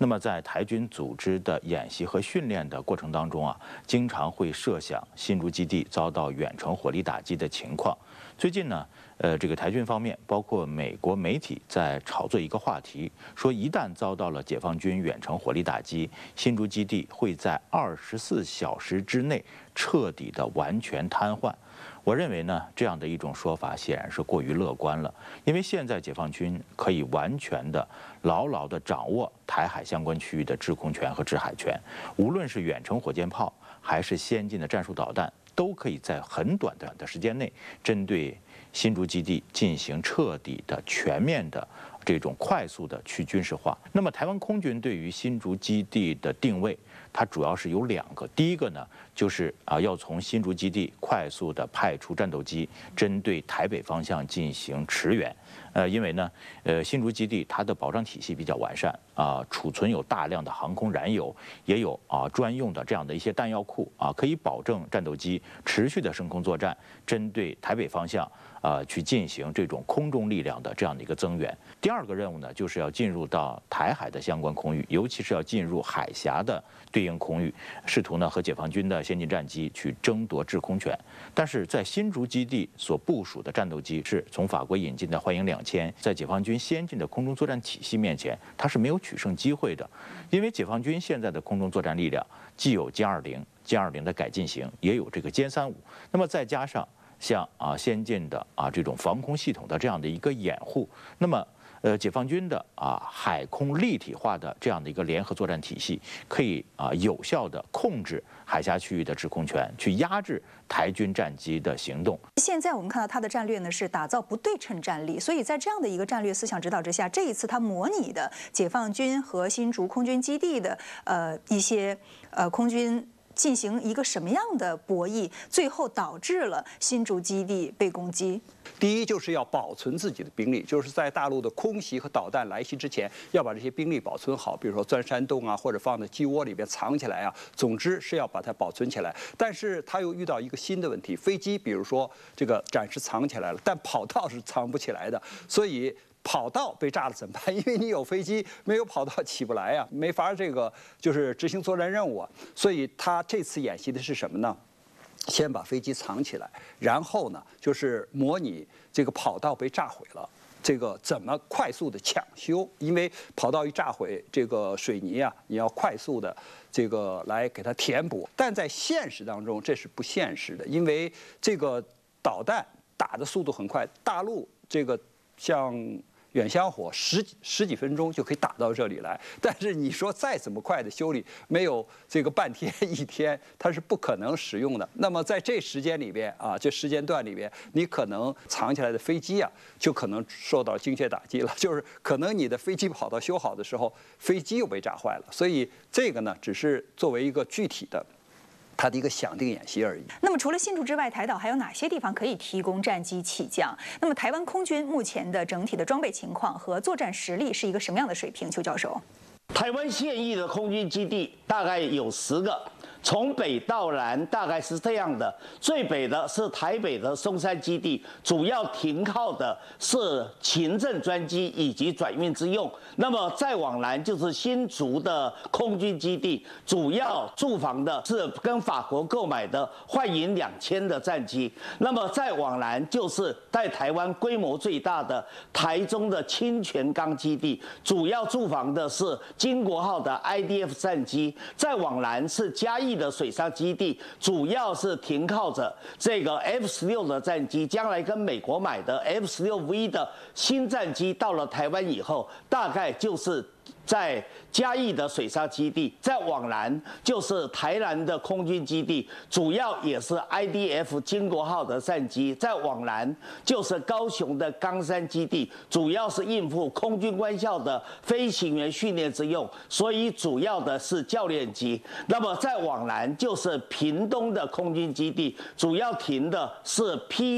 那么在台军组织的演习和训练的过程当中啊，经常会设想新竹基地遭到远程火力打击的情况。最近呢，这个台军方面，包括美国媒体在炒作一个话题，说一旦遭到了解放军远程火力打击，新竹基地会在24小时之内彻底的完全瘫痪。我认为呢，这样的一种说法显然是过于乐观了，因为现在解放军可以完全的、牢牢地掌握台海相关区域的制空权和制海权，无论是远程火箭炮还是先进的战术导弹，都可以在很短的时间内针对新竹基地进行彻底的、全面的这种快速的去军事化。那么，台湾空军对于新竹基地的定位，它主要是有2个。第一个呢，就是要从新竹基地快速的派出战斗机，针对台北方向进行驰援。因为呢，新竹基地它的保障体系比较完善储存有大量的航空燃油，也有专用的这样的一些弹药库可以保证战斗机持续的升空作战，针对台北方向去进行这种空中力量的这样的一个增援。第2个任务呢，就是要进入到台海的相关空域，尤其是要进入海峡的对应空域，试图呢和解放军的先进战机去争夺制空权。但是在新竹基地所部署的战斗机是从法国引进的幻影2000，在解放军先进的空中作战体系面前，它是没有取胜机会的，因为解放军现在的空中作战力量既有歼20的改进型，也有这个歼35，那么再加上像先进的这种防空系统的这样的一个掩护，那么解放军的海空立体化的这样的一个联合作战体系，可以有效地控制海峡区域的制空权，去压制台军战机的行动。 现在我们看到它的战略呢是打造不对称战力，所以在这样的一个战略思想指导之下，这一次它模拟的解放军和新竹空军基地的一些空军进行一个什么样的博弈，最后导致了新竹基地被攻击。 第一就是要保存自己的兵力，就是在大陆的空袭和导弹来袭之前，要把这些兵力保存好，比如说钻山洞或者放在鸡窝里边藏起来总之是要把它保存起来。但是他又遇到一个新的问题，飞机比如说这个暂时藏起来了，但跑道是藏不起来的，所以跑道被炸了怎么办？因为你有飞机，没有跑道起不来没法就是执行作战任务所以他这次演习的是什么呢？先把飞机藏起来，然后呢，就是模拟这个跑道被炸毁了，这个怎么快速的抢修？因为跑道一炸毁，这个水泥你要快速的这个来给它填补。但在现实当中，这是不现实的，因为这个导弹打的速度很快，大陆这个像远香火十几分钟就可以打到这里来，但是你说再怎么快的修理，没有这个半天1天，它是不可能使用的。那么在这时间里边这时间段里边，你可能藏起来的飞机就可能受到精确打击了，就是可能你的飞机跑道修好的时候，飞机又被炸坏了。所以这个呢，只是作为一个具体的它的一个想定演习而已。 那么除了新竹之外，台岛还有哪些地方可以提供战机起降？那么台湾空军目前的整体的装备情况和作战实力是一个什么样的水平？邱教授， 台湾现役的空军基地大概有10个。从北到南大概是这样的，最北的是台北的松山基地，主要停靠的是勤政专机以及转运之用。那么再往南就是新竹的空军基地，主要驻防的是跟法国购买的幻影2000的战机。那么再往南就是在台湾规模最大的台中的清泉岗基地，主要驻防的是金国号的 IDF 战机。再往南是嘉义的水上基地，主要是停靠着这个 F-16的战机，将来跟美国买的 F-16V 的新战机到了台湾以后，大概就是在嘉义的水上基地，再往南就是台南的空军基地，主要也是 IDF 金国号的战机；再往南就是高雄的冈山基地，主要是应付空军官校的飞行员训练之用，所以主要的是教练机。那么再往南就是屏东的空军基地，主要停的是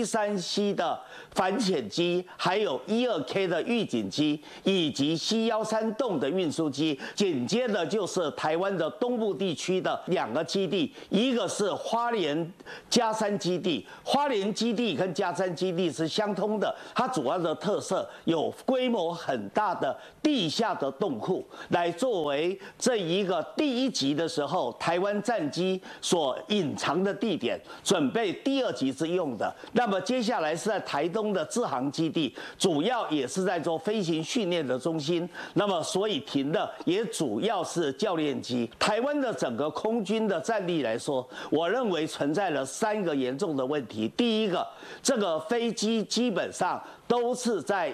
P3C 的反潜机，还有12K 的预警机，以及C13洞的运输机，紧接着就是台湾的东部地区的2个基地，一个是花莲嘉山基地，花莲基地跟嘉山基地是相通的，它主要的特色有规模很大的地下的洞库，来作为这一个第1级的时候台湾战机所隐藏的地点，准备第2级之用的。那么接下来是在台东的志航基地，主要也是在做飞行训练的中心。那么所以停的也主要是教练机。台湾的整个空军的战力来说，我认为存在了3个严重的问题。第一个，这个飞机基本上都是在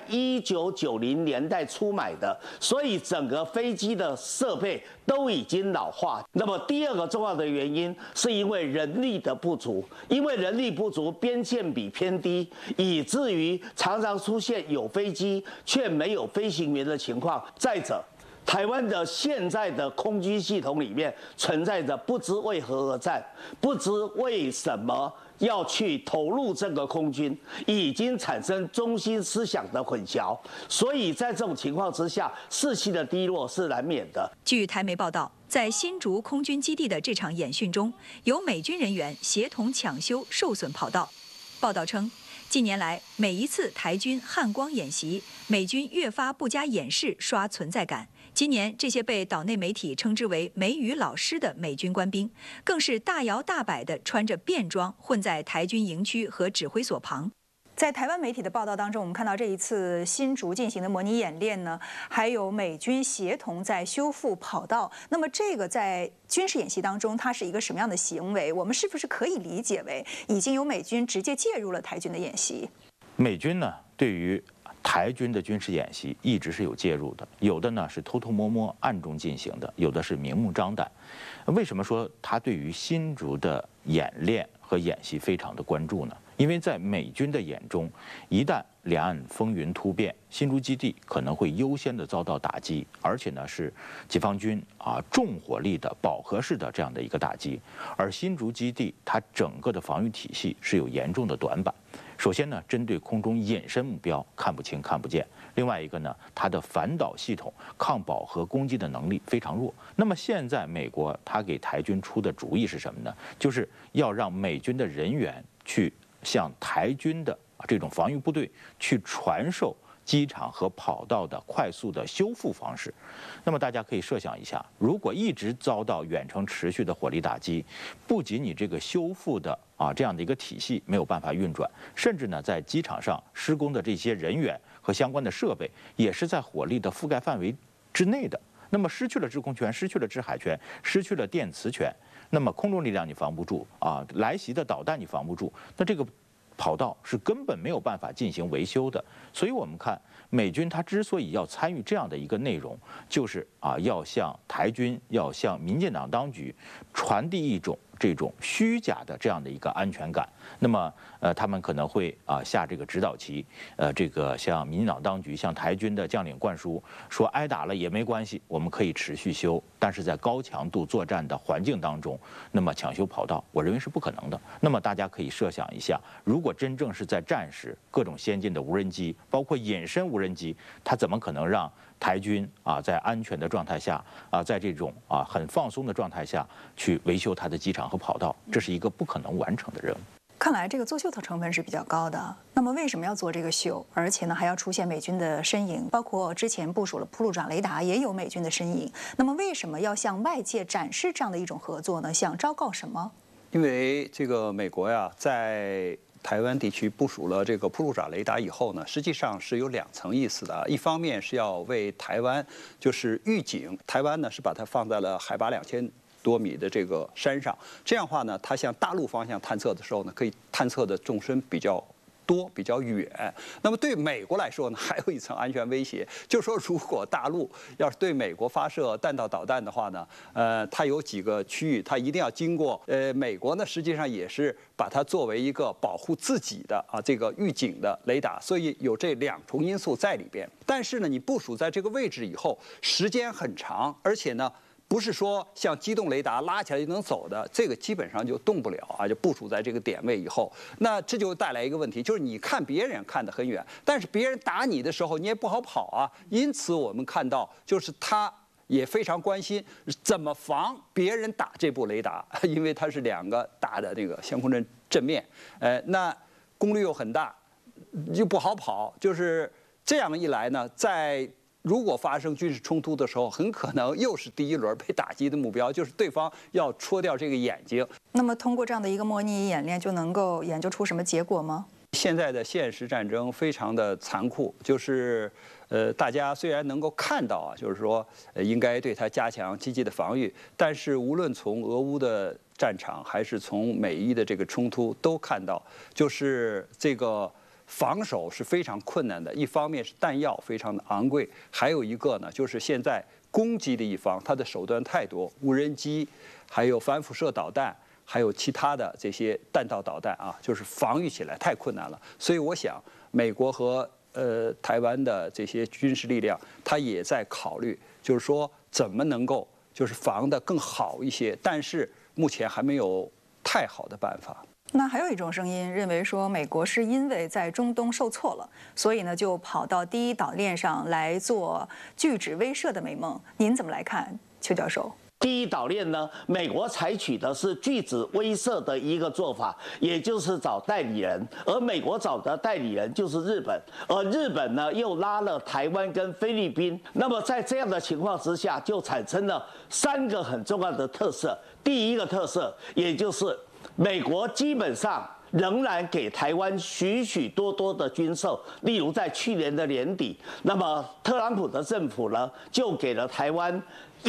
1990年代初买的，所以整个飞机的设备都已经老化。那么第2个重要的原因是因为人力的不足，因为人力不足，编线比偏低，以至于常常出现有飞机却没有飞行员的情况。再者，台湾的现在的空军系统里面存在着不知为何而战，不知为什么要去投入这个空军，已经产生中心思想的混淆，所以在这种情况之下，士气的低落是难免的。 据台媒报道，在新竹空军基地的这场演训中，有美军人员协同抢修受损跑道。报道称，近年来每一次台军汉光演习，美军越发不加掩饰刷存在感。今年这些被岛内媒体称之为美语老师的美军官兵，更是大摇大摆地穿着便装混在台军营区和指挥所旁。在台湾媒体的报道当中，我们看到这一次新竹进行的模拟演练呢，还有美军协同在修复跑道。那么这个在军事演习当中，它是一个什么样的行为？我们是不是可以理解为已经有美军直接介入了台军的演习？ 美军呢，对于台军的军事演习一直是有介入的，有的呢是偷偷摸摸、暗中进行的，有的是明目张胆。为什么说他对于新竹的演练和演习非常的关注呢？因为在美军的眼中，一旦两岸风云突变，新竹基地可能会优先的遭到打击，而且呢是解放军重火力的饱和式的这样的一个打击。而新竹基地它整个的防御体系是有严重的短板。首先呢，针对空中隐身目标看不清看不见；另外一个呢，它的反导系统抗饱和攻击的能力非常弱。那么现在美国他给台军出的主意是什么呢？就是要让美军的人员去向台军的这种防御部队去传授机场和跑道的快速的修复方式。那么大家可以设想一下，如果一直遭到远程持续的火力打击，不仅你这个修复的这样的一个体系没有办法运转，甚至呢在机场上施工的这些人员和相关的设备也是在火力的覆盖范围之内的。那么失去了制空权，失去了制海权，失去了电磁权，那么空中力量你防不住来袭的导弹你防不住，那这个跑道是根本没有办法进行维修的。所以我们看美军他之所以要参与这样的一个内容，就是要向台军，要向民进党当局传递一种这种虚假的这样的一个安全感。那么他们可能会下这个指导棋，这个向民进党当局、向台军的将领灌输说，挨打了也没关系，我们可以持续修，但是在高强度作战的环境当中，那么抢修跑道，我认为是不可能的。那么大家可以设想一下，如果真正是在战时，各种先进的无人机，包括隐身无人机，它怎么可能让台军在安全的状态下在这种很放松的状态下去维修它的机场和跑道？这是一个不可能完成的任务。 看来这个作秀的成分是比较高的。那么为什么要做这个秀？而且呢还要出现美军的身影，包括之前部署了铺路爪雷达也有美军的身影。那么为什么要向外界展示这样的一种合作呢？想昭告什么？ 因为这个美国呀，在台湾地区部署了这个铺路爪雷达以后呢，实际上是有2层意思的。一方面是要为台湾就是预警，台湾呢是把它放在了海拔2000多米的这个山上，这样的话呢，它向大陆方向探测的时候呢，可以探测的纵深比较多、比较远。那么对美国来说呢，还有一层安全威胁，就是说，如果大陆要是对美国发射弹道导弹的话呢，它有几个区域，它一定要经过。美国呢，实际上也是把它作为一个保护自己的这个预警的雷达，所以有这2重因素在里边。但是呢，你部署在这个位置以后，时间很长，而且呢， 不是说像机动雷达拉起来就能走的，这个基本上就动不了啊，就部署在这个点位以后，那这就带来一个问题，就是你看别人看得很远，但是别人打你的时候你也不好跑啊。因此我们看到，就是他也非常关心怎么防别人打这部雷达，因为它是2个大的这个相控阵阵面，那功率又很大，又不好跑，就是这样一来呢，如果发生军事冲突的时候，很可能又是第一轮被打击的目标，就是对方要戳掉这个眼睛。 那么通过这样的一个模拟演练，就能够研究出什么结果吗？ 现在的现实战争非常的残酷，就是大家虽然能够看到啊，就是说应该对它加强积极的防御，但是无论从俄乌的战场还是从美伊的这个冲突，都看到就是这个防守是非常困难的。一方面是弹药非常的昂贵，还有一个呢，就是现在攻击的一方它的手段太多，无人机，还有反辐射导弹。还有其他的这些弹道导弹啊，就是防御起来太困难了。所以我想，美国和台湾的这些军事力量，它也在考虑，就是说怎么能够就是防得更好一些。但是目前还没有太好的办法。 那还有一种声音认为说，美国是因为在中东受挫了，所以呢就跑到第一岛链上来做拒止威慑的美梦。您怎么来看，邱教授？ 第一岛链呢，美国采取的是拒止威慑的一个做法，也就是找代理人，而美国找的代理人就是日本，而日本呢又拉了台湾跟菲律宾。那么在这样的情况之下，就产生了3个很重要的特色。第一个特色，也就是美国基本上仍然给台湾许许多多的军售，例如在去年的年底，那么特朗普的政府呢就给了台湾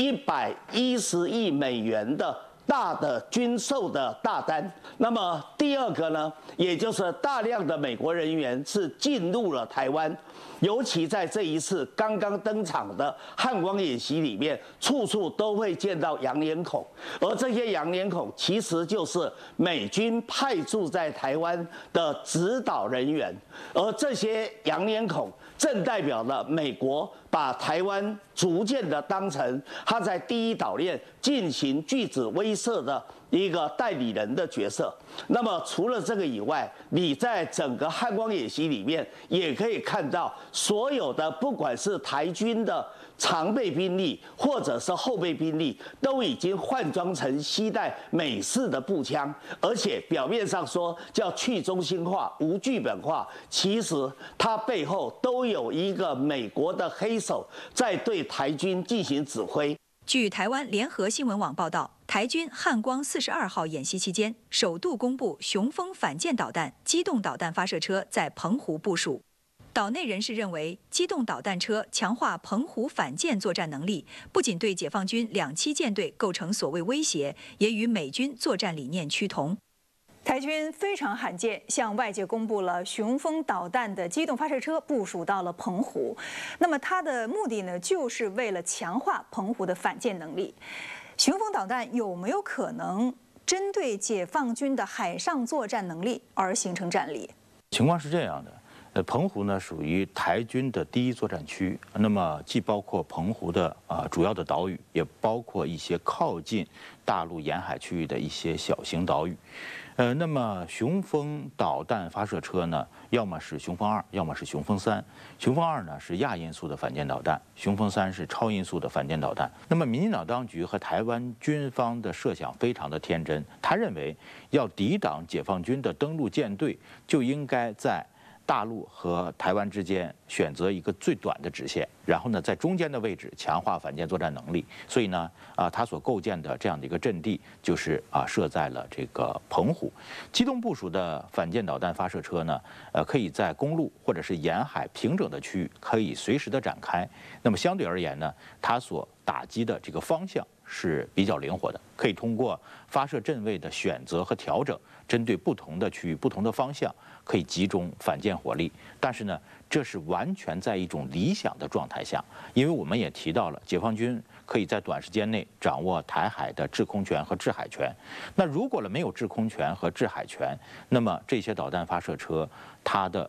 110亿美元的大的军售的大单。那么第二个呢，也就是大量的美国人员是进入了台湾，尤其在这一次刚刚登场的汉光演习里面，处处都会见到洋脸孔，而这些洋脸孔其实就是美军派驻在台湾的指导人员，而这些洋脸孔正代表了美国把台湾逐渐的当成他在第一岛链进行拒止威慑的一个代理人的角色。那么除了这个以外，你在整个汉光演习里面也可以看到，所有的不管是台军的常备兵力或者是后备兵力，都已经换装成携带美式的步枪，而且表面上说叫去中心化、无剧本化，其实它背后都有一个美国的黑手在对台军进行指挥。 据台湾联合新闻网报道，台军汉光42号演习期间，首度公布雄风反舰导弹机动导弹发射车在澎湖部署。岛内人士认为，机动导弹车强化澎湖反舰作战能力，不仅对解放军2栖舰队构成所谓威胁，也与美军作战理念趋同。台军非常罕见，向外界公布了雄风导弹的机动发射车部署到了澎湖。那么它的目的呢，就是为了强化澎湖的反舰能力。雄风导弹有没有可能针对解放军的海上作战能力而形成战力？ 情况是这样的。澎湖呢属于台军的第一作战区，那么既包括澎湖的主要的岛屿，也包括一些靠近大陆沿海区域的一些小型岛屿。那么雄风导弹发射车呢，要么是雄风2，要么是雄风3。雄风2呢是亚音速的反舰导弹，雄风3是超音速的反舰导弹。那么民进党当局和台湾军方的设想非常的天真，他认为要抵挡解放军的登陆舰队，就应该在大陆和台湾之间选择一个最短的直线，然后呢，在中间的位置强化反舰作战能力。所以呢，他所构建的这样的一个阵地，就是设在了这个澎湖。机动部署的反舰导弹发射车呢，可以在公路或者是沿海平整的区域可以随时的展开。那么相对而言呢，它所打击的这个方向是比较灵活的，可以通过发射阵位的选择和调整，针对不同的区域、不同的方向，可以集中反舰火力。但是呢，这是完全在一种理想的状态下，因为我们也提到了，解放军可以在短时间内掌握台海的制空权和制海权。那如果没有制空权和制海权，那么这些导弹发射车它的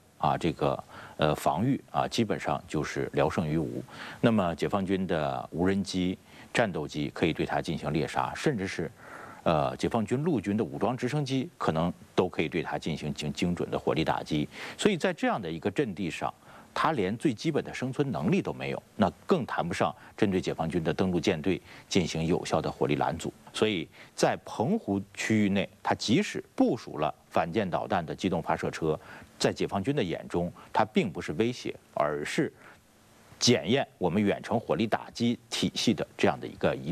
防御基本上就是聊胜于无。那么解放军的无人机战斗机可以对它进行猎杀，甚至是解放军陆军的武装直升机可能都可以对它进行精准的火力打击。所以在这样的一个阵地上，它连最基本的生存能力都没有，那更谈不上针对解放军的登陆舰队进行有效的火力拦阻。所以在澎湖区域内，它即使部署了反舰导弹的机动发射车，在解放军的眼中，它并不是威胁，而是检验我们远程火力打击体系的这样的一个